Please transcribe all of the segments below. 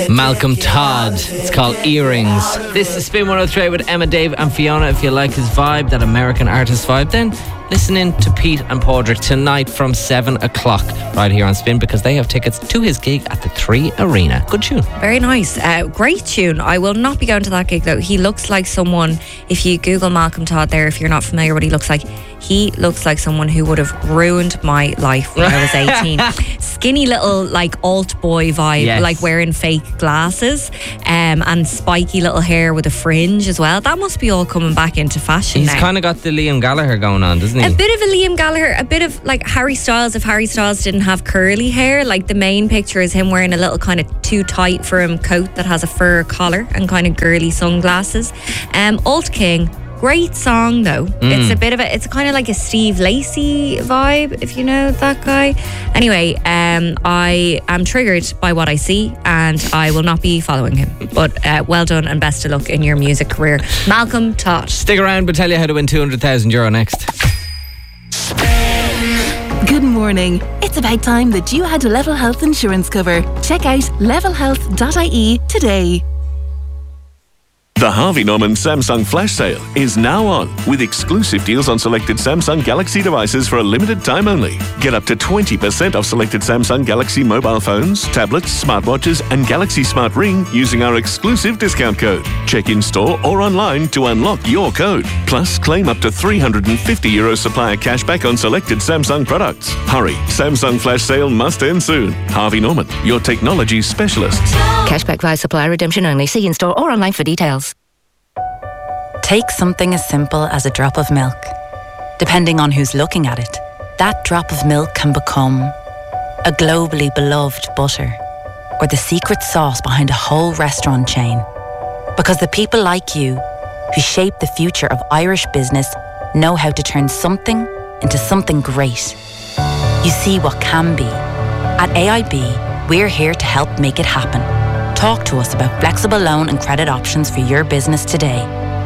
Malcolm Todd. It's called Earrings. This is Spin 103 with Emma, Dave and Fiona. If you like his vibe, that American artist vibe, then listen in to Pete and Padraig tonight from 7 o'clock right here on Spin, because they have tickets to his gig at the 3 Arena. Good tune. Very nice. Great tune. I will not be going to that gig though. He looks like someone, if you Google Malcolm Todd there, if you're not familiar what he looks like someone who would have ruined my life when I was 18. Skinny little like alt boy vibe, yes. Like wearing fake glasses and spiky little hair with a fringe as well. That must be all coming back into fashion now. He's kind of got the Liam Gallagher going on, doesn't he? A bit of a Liam Gallagher, a bit of like Harry Styles, if Harry Styles didn't have curly hair. Like the main picture is him wearing a little kind of too tight for him coat that has a fur collar and kind of girly sunglasses. Alt King, great song though. It's kind of like a Steve Lacy vibe, if you know that guy. Anyway, I am triggered by what I see and I will not be following him. But well done and best of luck in your music career. Malcolm Todd. Stick around, we'll tell you how to win €200,000 next. Good morning. It's about time that you had Level Health insurance cover. Check out levelhealth.ie today. The Harvey Norman Samsung Flash Sale is now on, with exclusive deals on selected Samsung Galaxy devices for a limited time only. Get up to 20% off selected Samsung Galaxy mobile phones, tablets, smartwatches and Galaxy Smart Ring using our exclusive discount code. Check in store or online to unlock your code. Plus, claim up to €350 supplier cashback on selected Samsung products. Hurry, Samsung Flash Sale must end soon. Harvey Norman, your technology specialists. Cashback via supplier redemption only. See in store or online for details. Take something as simple as a drop of milk. Depending on who's looking at it, that drop of milk can become a globally beloved butter or the secret sauce behind a whole restaurant chain. Because the people like you who shape the future of Irish business know how to turn something into something great. You see what can be. At AIB, we're here to help make it happen. Talk to us about flexible loan and credit options for your business today.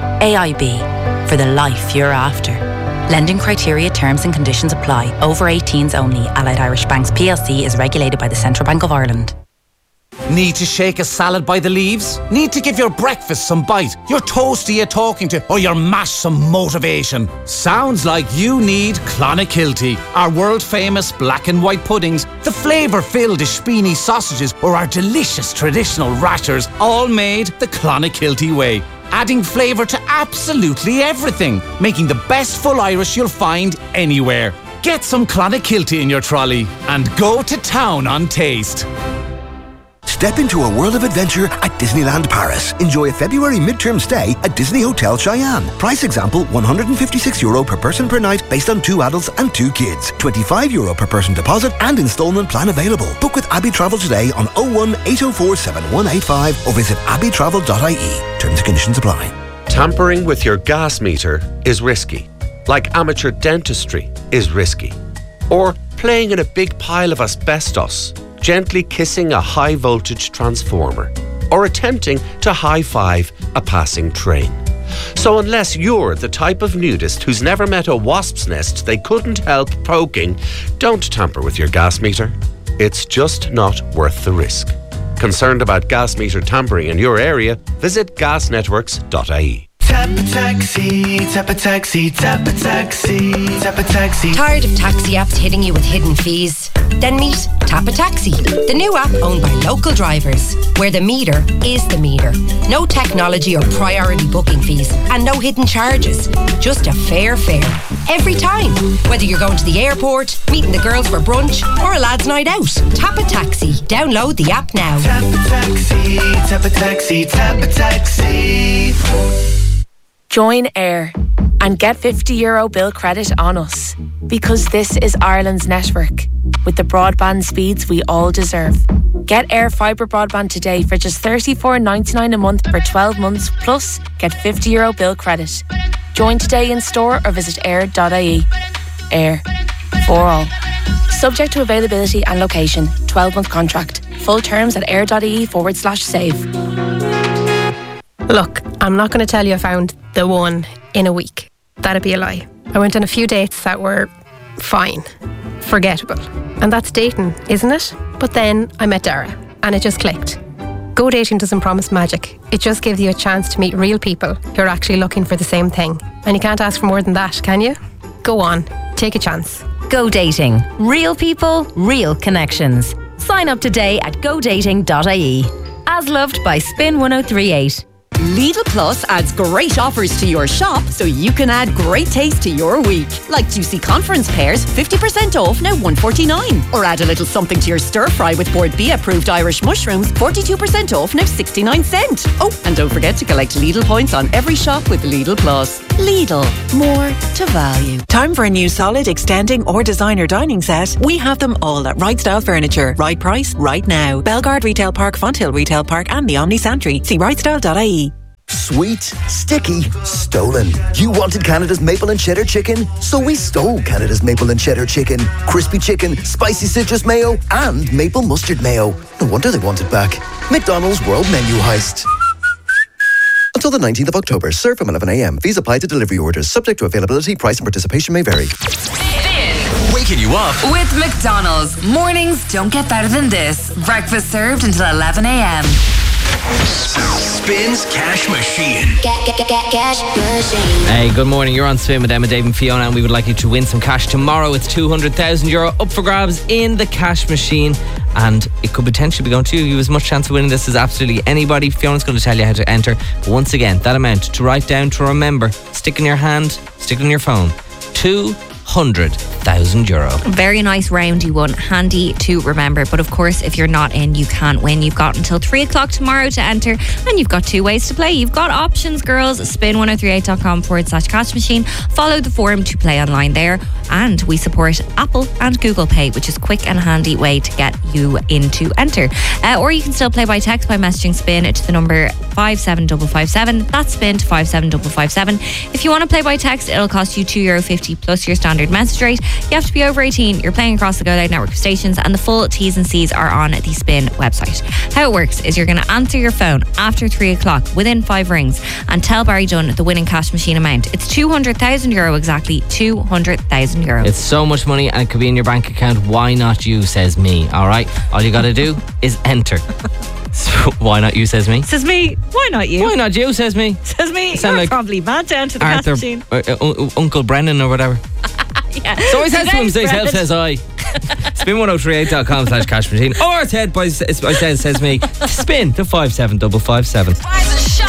AIB, for the life you're after. Lending criteria, terms and conditions apply. Over 18s only. Allied Irish Banks PLC is regulated by the Central Bank of Ireland. Need to shake a salad by the leaves? Need to give your breakfast some bite? Your toastie you're talking to? Or your mash some motivation? Sounds like you need Clonakilty. Our world-famous black and white puddings, the flavour-filled Ishpini sausages, or our delicious traditional rashers, all made the Clonakilty way. Adding flavour to absolutely everything, making the best full Irish you'll find anywhere. Get some Clonakilty in your trolley and go to town on taste. Step into a world of adventure at Disneyland Paris. Enjoy a February midterm stay at Disney Hotel Cheyenne. Price example, €156 per person per night based on 2 adults and 2 kids. €25 per person deposit and instalment plan available. Book with Abbey Travel today on 01 804 7185 or visit abbeytravel.ie. Terms and conditions apply. Tampering with your gas meter is risky. Like amateur dentistry is risky. Or playing in a big pile of asbestos. Gently kissing a high-voltage transformer, or attempting to high-five a passing train. So unless you're the type of nudist who's never met a wasp's nest they couldn't help poking, don't tamper with your gas meter. It's just not worth the risk. Concerned about gas meter tampering in your area? Visit gasnetworks.ie. Tap a taxi, tap a taxi, tap a taxi, tap a taxi. Tired of taxi apps hitting you with hidden fees? Then meet Tap a Taxi, the new app owned by local drivers, where the meter is the meter. No technology or priority booking fees and no hidden charges. Just a fair fare every time. Whether you're going to the airport, meeting the girls for brunch or a lad's night out. Tap a Taxi. Download the app now. Tap a taxi, tap a taxi, tap a taxi. Join Air and get €50 bill credit on us, because this is Ireland's network with the broadband speeds we all deserve. Get Air Fibre broadband today for just $34.99 a month for 12 months, plus get €50 bill credit. Join today in store or visit air.ie. Air. For all. Subject to availability and location. 12-month contract. Full terms at air.ie/save. Look, I'm not going to tell you I found the one in a week. That'd be a lie. I went on a few dates that were fine, forgettable. And that's dating, isn't it? But then I met Dara and it just clicked. Go Dating doesn't promise magic. It just gives you a chance to meet real people who are actually looking for the same thing. And you can't ask for more than that, can you? Go on, take a chance. Go Dating. Real people, real connections. Sign up today at godating.ie. As loved by Spin 1038. Lidl Plus adds great offers to your shop so you can add great taste to your week. Like juicy conference pears, 50% off, now $1.49. Or add a little something to your stir fry with Board B approved Irish mushrooms, 42% off, now 69 cents. Oh, and don't forget to collect Lidl points on every shop with Lidl Plus. Lidl, more to value. Time for a new solid, extending or designer dining set? We have them all at Right Style Furniture. Right price, right now. Belgard Retail Park, Fonthill Retail Park and the Omni Santry. See rightstyle.ie. Sweet, sticky, stolen. You wanted Canada's maple and cheddar chicken, so we stole Canada's maple and cheddar chicken. Crispy chicken, spicy citrus mayo, and maple mustard mayo. No wonder they want it back. McDonald's World Menu Heist. Until the 19th of October. Serve from 11 a.m. Fees apply to delivery orders. Subject to availability, price and participation may vary. Waking you up with McDonald's. Mornings don't get better than this. Breakfast served until 11 a.m. Spins Cash Machine. Cash Machine. Hey, good morning. You're on Spin with Emma, Dave and Fiona, and we would like you to win some cash tomorrow. It's €200,000 up for grabs in the Cash Machine, and it could potentially be going to you. You have as much chance of winning this as absolutely anybody. Fiona's going to tell you how to enter. But once again, that amount to write down, to remember, stick in your hand, stick it in your phone. €200,000. Very nice roundy one, handy to remember. But of course, if you're not in, you can't win. You've got until 3 o'clock tomorrow to enter, and you've got 2 ways to play. You've got options, girls. Spin1038.com/cash machine. Follow the forum to play online there. And we support Apple and Google Pay, which is a quick and handy way to get you in to enter. Or you can still play by text by messaging Spin to the number 57557. That's Spin to 57557. If you want to play by text, it'll cost you €2.50 plus your standard message rate. You have to be over 18. You're playing across the Go Loud network of stations, and the full T's and C's are on the Spin website. How it works is you're going to answer your phone after 3 o'clock within 5 rings and tell Barry Dunn the winning Cash Machine amount. It's €200,000 exactly. €200,000. It's so much money, and it could be in your bank account. Why not you, says me. All right, all you got to do is enter. So, why not you, says me. Says me. Why not you? Why not you, says me. Says me. Sound You're like probably mad down to the Arthur, Cash Machine. Uncle Brennan or whatever. Yeah. So he says to himself, says I. Spin1038.com/cash machine. Or said by says me. Spin to 57557.